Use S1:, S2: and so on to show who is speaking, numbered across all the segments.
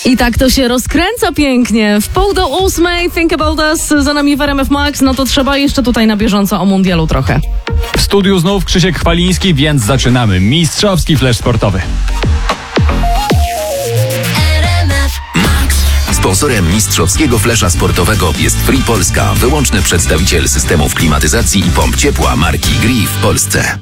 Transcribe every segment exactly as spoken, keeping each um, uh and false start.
S1: I tak to się rozkręca pięknie. W pół do ósmej Think About Us za nami w R M F Max. No to trzeba jeszcze tutaj na bieżąco o mundialu trochę.
S2: W studiu znów Krzysiek Chwaliński, więc zaczynamy. Mistrzowski flash sportowy.
S3: Sponsorem mistrzowskiego flesza sportowego jest Free Polska, wyłączny przedstawiciel systemów klimatyzacji i pomp ciepła marki Gree w Polsce.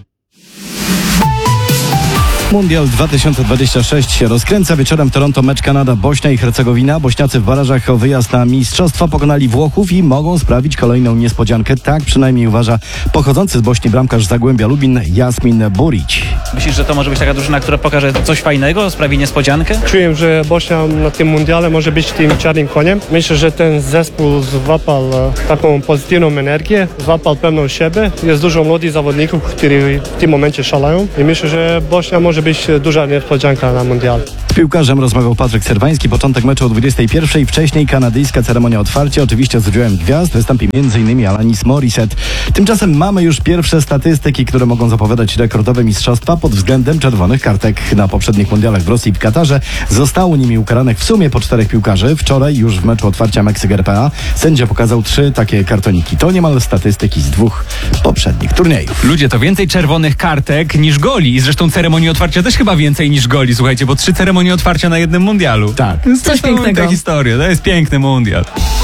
S4: Mundial dwa tysiące dwudziesty szósty się rozkręca. Wieczorem w Toronto mecz Kanada-Bośnia i Hercegowina. Bośniacy w barażach o wyjazd na mistrzostwa pokonali Włochów i mogą sprawić kolejną niespodziankę. Tak przynajmniej uważa pochodzący z Bośni bramkarz Zagłębia Lubin Jasmin Burić.
S5: Myślisz, że to może być taka drużyna, która pokaże coś fajnego, sprawi niespodziankę?
S6: Czuję, że Bośnia na tym mundiale może być tym czarnym koniem. Myślę, że ten zespół złapał taką pozytywną energię, złapał pewność siebie. Jest dużo młodych zawodników, którzy w tym momencie szalają i myślę, że Bośnia może być duża niespodzianka na mundial.
S4: Z piłkarzem rozmawiał Patryk Serwański. Początek meczu o dwudziestej pierwszej. Wcześniej kanadyjska ceremonia otwarcia. Oczywiście z udziałem gwiazd. Wystąpi między innymi Alanis Morissette. Tymczasem mamy już pierwsze statystyki, które mogą zapowiadać rekordowe mistrzostwa pod względem czerwonych kartek. Na poprzednich mundialach w Rosji i w Katarze zostało nimi ukaranych w sumie po czterech piłkarzy. Wczoraj już w meczu otwarcia Meksyk-R P A sędzia pokazał trzy takie kartoniki. To niemal statystyki z dwóch poprzednich turniejów.
S2: Ludzie, to więcej czerwonych kartek niż goli. I zresztą ceremonii otwarcia też chyba więcej niż goli. Słuchajcie, bo trzy ceremonie otwarcia na jednym mundialu.
S4: Tak.
S1: Coś pięknego.
S2: Historia. To jest piękny mundial.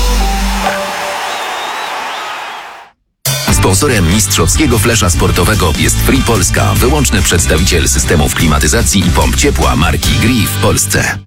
S3: Sponsorem mistrzowskiego flesza sportowego jest Free Polska, wyłączny przedstawiciel systemów klimatyzacji i pomp ciepła marki Gree w Polsce.